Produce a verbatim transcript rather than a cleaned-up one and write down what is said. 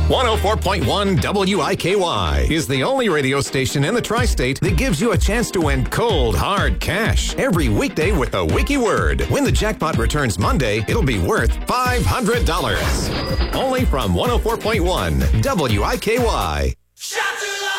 one oh four point one W I K Y is the only radio station in the tri-state that gives you a chance to win cold, hard cash every weekday with a wiki word. When the jackpot returns Monday, it'll be worth five hundred dollars. Only from one oh four point one W I K Y.